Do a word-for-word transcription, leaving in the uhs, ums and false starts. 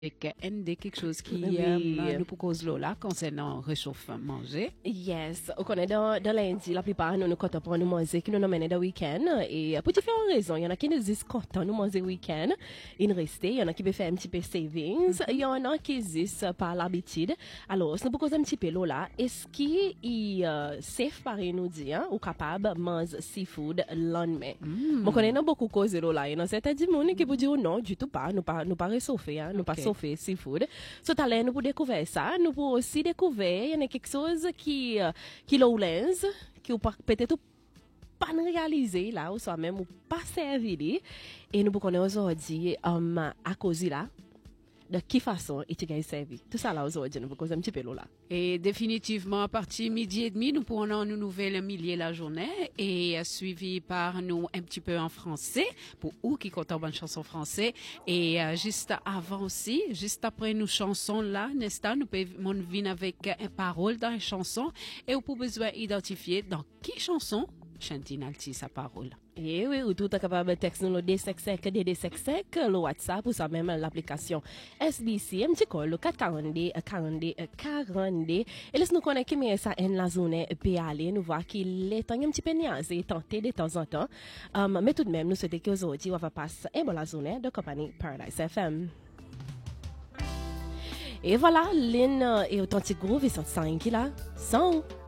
avec N D quelque chose qui Oui. euh, nous propose là concernant réchauffement manger. Yes, on connaît dans, dans lundi, la plupart nous nous comptons pour nous manger qui nous nomment dans week-end. Et pour différentes raisons, il y en a qui nous disent content nous manger week-end, il reste, il y en a qui veulent faire un petit peu savings, il y en a qui disent par l'habitude. Alors, si nous posons un petit peu là, est-ce qu'il est euh, safe par nous dire ou capable de manger seafood le lendemain? Mm. On connaît beaucoup de causes là. Il y en a certains qui vous disent non, du tout pas, nous pas nous pas réchauffer, hein, nous pas Okay. chauffer seafood. So talent nous pour découvrir ça, nous pour aussi découvrir il y en a quelque chose qui euh, qui l'oulens, qui ou pas- peut-être pas réalisé là ou soit même ou pas servi et nous pour connaître aujourd'hui um, à cause là de quelle façon il est servi. Tout ça là aujourd'hui nous pour causer un petit peu là. Et définitivement, à partir de midi et demi, nous pourrons nous nouvelles milliers la journée et euh, suivi par nous un petit peu en français pour ou qui comptent en bonne chanson français. Et euh, juste avant aussi, juste après nos chansons là, n'est-ce pas, nous pouvons venir avec euh, une parole dans une chanson et vous pouvez besoin identifier dans quelle chanson Chantine Alti sa parole. Et oui, ou tout est capable de texter nous le D cinq cinq, D D cinq cinq, le WhatsApp ou ça même l'application S B C, un petit call, le quatre cent quarante, quarante, quarante. Et laisse nous connaître que ça en la zone peut aller, nous voir qu'il est un petit peu niaisé, tenté de temps en temps. Um, mais tout de même, nous souhaitons qu'aujourd'hui, on va passer un bon la zone de compagnie Paradise F M. Et voilà, Lynn et Authentic Groove, ils sont cinq là, sont